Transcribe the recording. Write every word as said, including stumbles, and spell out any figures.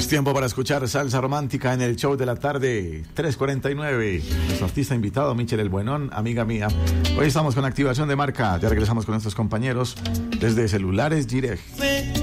Es tiempo para escuchar salsa romántica en el show de la tarde, tres cuarenta y nueve. Nuestro artista invitado, Michel El Buenón, amiga mía. Hoy estamos con activación de marca. Ya regresamos con nuestros compañeros desde Celulares Direct.